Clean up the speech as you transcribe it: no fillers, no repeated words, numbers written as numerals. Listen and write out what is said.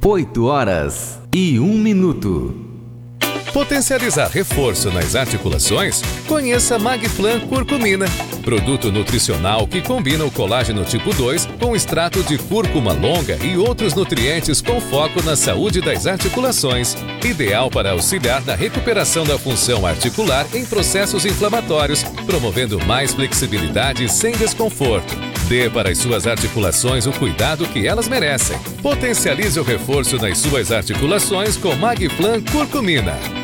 8h01. Potencializar reforço nas articulações? Conheça Magflan Curcumina, produto nutricional que combina o colágeno tipo 2 com extrato de cúrcuma longa e outros nutrientes com foco na saúde das articulações. Ideal para auxiliar na recuperação da função articular em processos inflamatórios, promovendo mais flexibilidade sem desconforto. Dê para as suas articulações o cuidado que elas merecem. Potencialize o reforço nas suas articulações com Magflan Curcumina.